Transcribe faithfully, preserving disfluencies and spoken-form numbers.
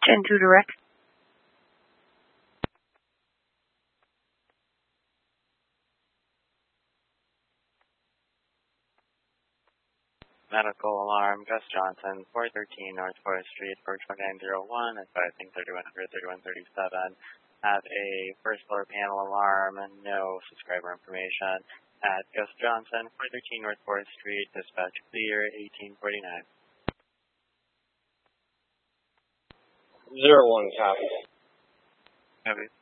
Gen two direct. Medical alarm, Gus Johnson, four thirteen North Forest Street, four twenty-nine oh one, advising thirty-one hundred, thirty-one thirty-seven. Have a first floor panel alarm and no subscriber information at Gus Johnson, four thirteen North Forest Street, dispatch clear, eighteen forty-nine. Zero one copy. Copy.